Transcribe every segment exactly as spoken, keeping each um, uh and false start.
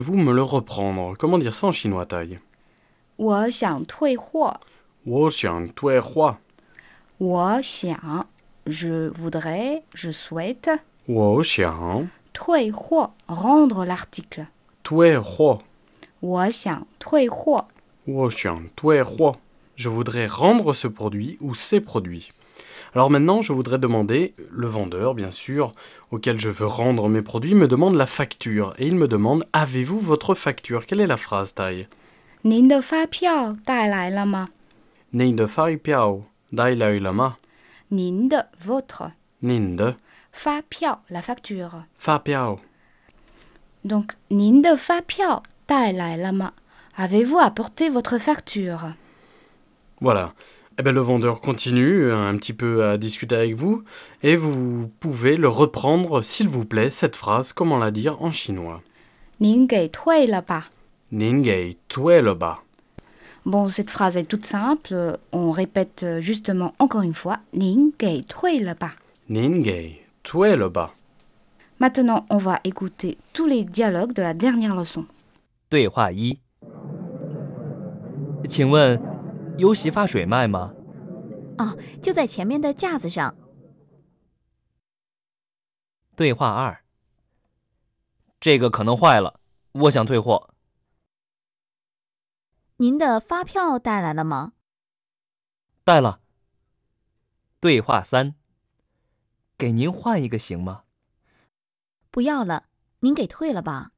Vous me le reprendre. Comment dire ça en chinois, Taille? 我想退货。 我想退货。 我想 je voudrais, je souhaite. 我想退货 rendre l'article. 退货。 我想退货。 我想退货。Je voudrais rendre ce produit ou ces produits. Alors maintenant, je voudrais demander, le vendeur, bien sûr, auquel je veux rendre mes produits, me demande la facture. Et il me demande, avez-vous votre facture? Quelle est la phrase, Taille? 您的发票带来了吗？ 您的发票带来了吗？ 您的 votre 您的发票 la facture. 发票 Donc 您的发票带来了吗？ Avez-vous apporté votre facture? Voilà. Eh ben, le vendeur continue euh, un petit peu à discuter avec vous et vous pouvez le reprendre, s'il vous plaît, cette phrase, comment la dire en chinois. 您给退了吧？ 您给退了吧？ Bon, cette phrase est toute simple. On répète justement encore une fois. 您给退了吧？ 您给退了吧？ Maintenant, on va écouter tous les dialogues de la dernière leçon. 对话一，请问有洗发水卖吗？ 哦，就在前面的架子上。 对话二，这个可能坏了，我想退货。 您的发票带来了吗？ 带了。对话三，给您换一个行吗？ 不要了，您给退了吧。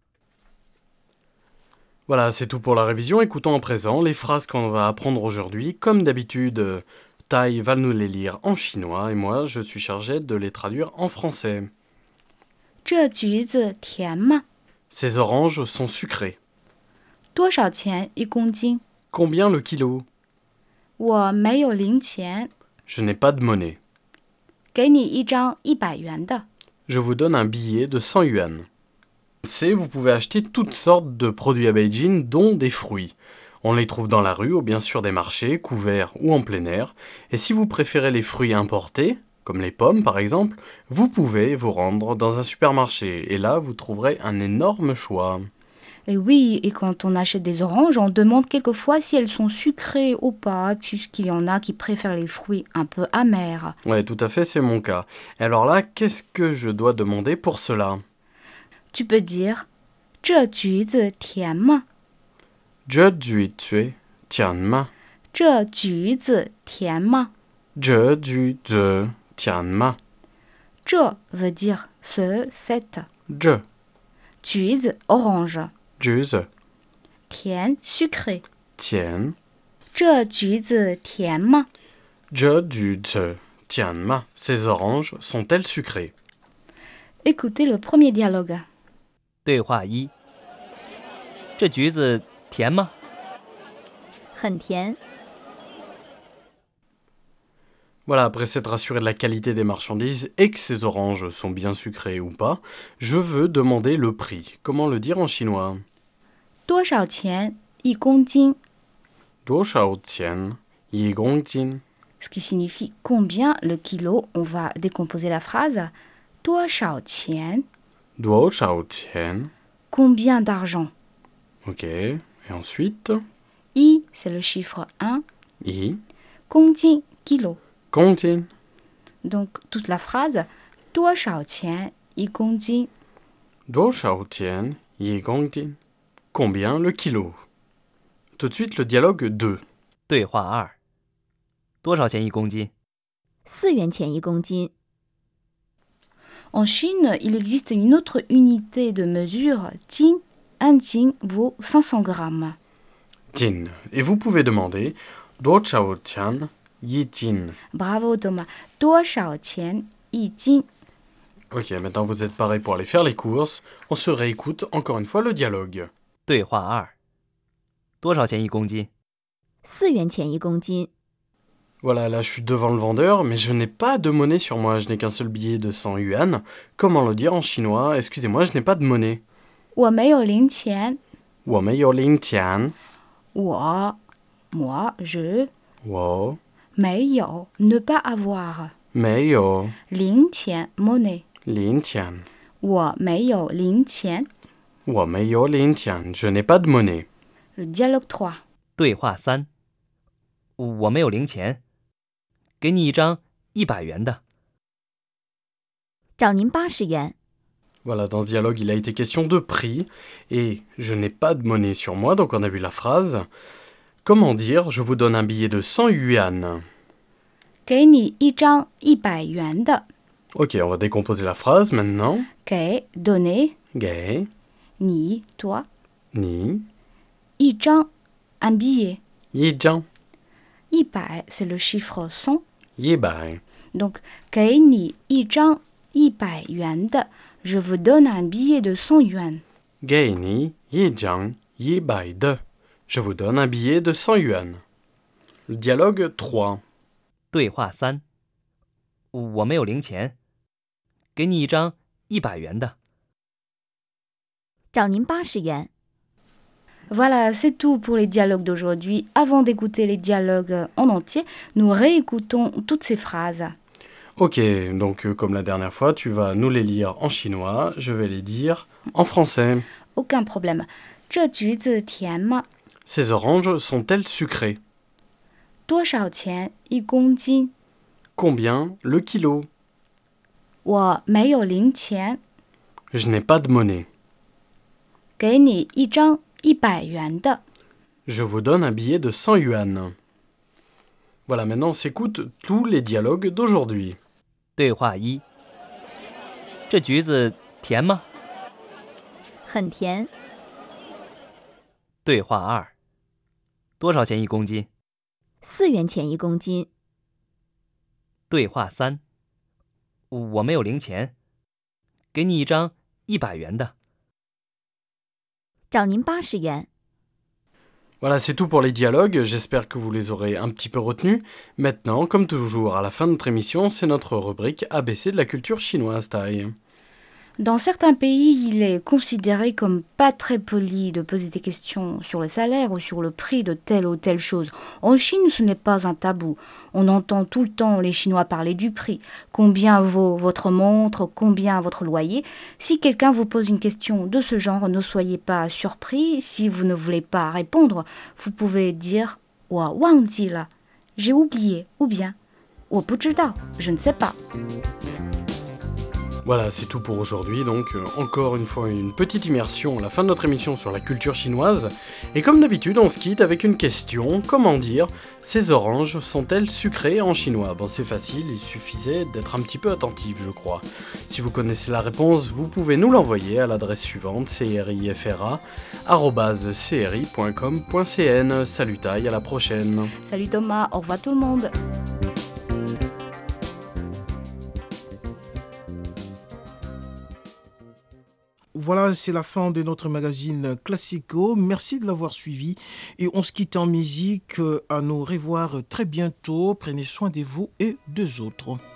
Voilà, c'est tout pour la révision. Écoutons en présent les phrases qu'on va apprendre aujourd'hui. Comme d'habitude, euh, Tai va nous les lire en chinois et moi, je suis chargé de les traduire en français. 这橘子甜吗？ Ces oranges sont sucrées. 多少钱一公斤？ Combien le kilo? 我没有零钱， Je n'ai pas de monnaie. 给你一张一百元的。 Je vous donne un billet de cent yuan. C'est, vous pouvez acheter toutes sortes de produits à Beijing, dont des fruits. On les trouve dans la rue ou bien sûr des marchés, couverts ou en plein air. Et si vous préférez les fruits importés, comme les pommes par exemple, vous pouvez vous rendre dans un supermarché. Et là, vous trouverez un énorme choix. Et oui, et quand on achète des oranges, on demande quelquefois si elles sont sucrées ou pas, puisqu'il y en a qui préfèrent les fruits un peu amers. Ouais, tout à fait, c'est mon cas. Et alors là, qu'est-ce que je dois demander pour cela? Tu peux dire 这橘子甜吗？ Je suis tué, tian ma. 这橘子甜吗？ Je suis de, tian ma. 这 veut dire ce, cette. Je, 橘子 orange. juice, 甜 sucré. tian. 这橘子甜吗？ Je du te, tian ma. Ces oranges sont-elles sucrées? Écoutez le premier dialogue. 对话一，这橘子甜吗？ 很甜。 Voilà, après s'être rassuré de la qualité des marchandises et que ces oranges sont bien sucrées ou pas, je veux demander le prix. Comment le dire en chinois? 多少钱一公斤？ 多少钱一公斤? Ce qui signifie combien le kilo. On va décomposer la phrase. 多少钱？ 多少钱? Combien d'argent? Ok, et ensuite? I, c'est le chiffre un. I, 公斤 kilo. 公斤. Donc toute la phrase. 多少钱一公斤？ 多少钱一公斤? Combien le kilo? Tout de suite le dialogue deux. 对话二，多少钱一公斤？ 四元钱一公斤。 En Chine, il existe une autre unité de mesure. Jin, un jin vaut cinq cents grammes. Jin. Et vous pouvez demander 多少钱一斤? Bravo Thomas. 多少钱一斤? Ok, maintenant vous êtes parés pour aller faire les courses. On se réécoute encore une fois le dialogue. 对话二，多少钱一公斤？ 四元钱一公斤。 Voilà, là je suis devant le vendeur, mais je n'ai pas de monnaie sur moi. Je n'ai qu'un seul billet de cent yuan. Comment le dire en chinois? Excusez-moi, je n'ai pas de monnaie. 我没有零钱。 我没有零钱。 我 moi, je 我没有 ne pas avoir. 没有零钱 monnaie. 零钱。 我没有零钱。 我没有零钱, je n'ai pas de monnaie. Le dialogue trois. 对话三，我没有零钱，给你一张一百元的。 找您八十元。 Voilà, dans ce dialogue, il a été question de prix, et je n'ai pas de monnaie sur moi, donc on a vu la phrase. Comment dire, je vous donne un billet de cent yuan? 给你一张一百元的。 Ok, on va décomposer la phrase maintenant. 给 donner, Ge, 你 toi, ni, 一张 un billet. yi jiang, 一百 c'est le chiffre cent. yi bai. Donc 给你一张一百元的 je vous donne un billet de cent yuan. Ge ni, yi jiang, yi bai de. Je vous donne un billet de cent yuan. Le dialogue trois. 对话三，我没有零钱，给你一张一百元的。 找您八十元。 Voilà, c'est tout pour les dialogues d'aujourd'hui. Avant d'écouter les dialogues en entier, nous réécoutons toutes ces phrases. Ok, donc euh, comme la dernière fois, tu vas nous les lire en chinois, je vais les dire en français. Aucun problème. 这橘子甜吗？ Ces oranges sont-elles sucrées? 多少钱一公斤？ Combien le kilo? 我没有零钱， Je n'ai pas de monnaie. 给你一张一百元的。 Je vous donne un billet de cent yuan. Voilà, maintenant on s'écoute tous les dialogues d'aujourd'hui. 对话一，这橘子甜吗？ 很甜。 对话二，多少钱一公斤？ 四元钱一公斤。 对话三，我没有零钱，给你一张一百元的。 找您八十元。 Voilà, c'est tout pour les dialogues, j'espère que vous les aurez un petit peu retenus. Maintenant, comme toujours, à la fin de notre émission, c'est notre rubrique A B C de la culture chinoise, Tai. Dans certains pays, il est considéré comme pas très poli de poser des questions sur le salaire ou sur le prix de telle ou telle chose. En Chine, ce n'est pas un tabou. On entend tout le temps les Chinois parler du prix. Combien vaut votre montre? Combien votre loyer? Si quelqu'un vous pose une question de ce genre, ne soyez pas surpris. Si vous ne voulez pas répondre, vous pouvez dire «我忘记了 », j'ai oublié, ou bien «我不知道 », je ne sais pas. Voilà, c'est tout pour aujourd'hui, donc euh, encore une fois une petite immersion à la fin de notre émission sur la culture chinoise. Et comme d'habitude, on se quitte avec une question, comment dire, ces oranges sont-elles sucrées en chinois? Bon, c'est facile, il suffisait d'être un petit peu attentif, je crois. Si vous connaissez la réponse, vous pouvez nous l'envoyer à l'adresse suivante, crifra arobase cri point com point cn. Salut Tai, à la prochaine. Salut Thomas, au revoir tout le monde. Voilà, c'est la fin de notre magazine Classico. Merci de l'avoir suivi et on se quitte en musique. À nous revoir très bientôt. Prenez soin de vous et des autres.